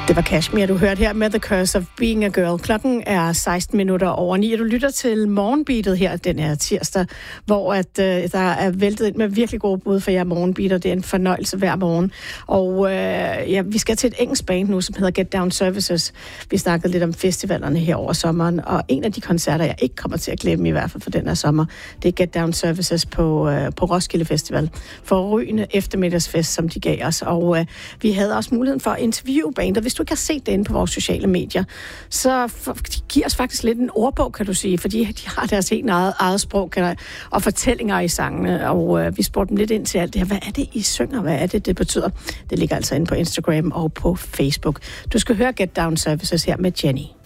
Det var Kashmir, du hørte her med The Curse of Being a Girl. Klokken er 16 minutter over 9, og du lytter til Morgenbeatet her den her tirsdag, hvor der er væltet ind med virkelig gode bud for jer morgenbeater. Det er en fornøjelse hver morgen. Og vi skal til et engelsk band nu, som hedder Get Down Services. Vi snakkede lidt om festivalerne her over sommeren, og en af de koncerter, jeg ikke kommer til at glemme i hvert fald for den her sommer, det er Get Down Services på Roskilde Festival. Forrygende eftermiddagsfest, som de gav os. Og vi havde også muligheden for at interviewe bandet. Hvis du ikke har set det inde på vores sociale medier, så giver os faktisk lidt en ordbog, kan du sige, fordi de har deres helt eget sprog og fortællinger i sangene, og vi spurgte dem lidt ind til alt det her. Hvad er det, I synger? Hvad er det betyder? Det ligger altså inde på Instagram og på Facebook. Du skal høre Get Down Services her med Jenny.